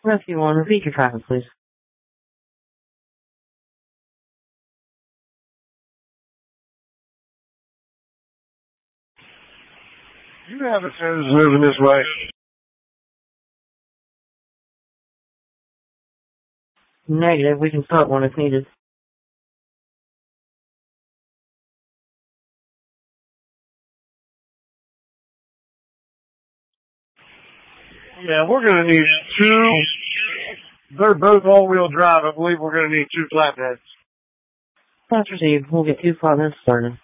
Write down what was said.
Rescue 1, repeat your traffic, please. You have a friends moving this way. Negative, we can start one if needed. Yeah, we're going to need two. They're both all-wheel drive. I believe we're going to need two flatbeds. That's received. We'll get 2 flatbeds started.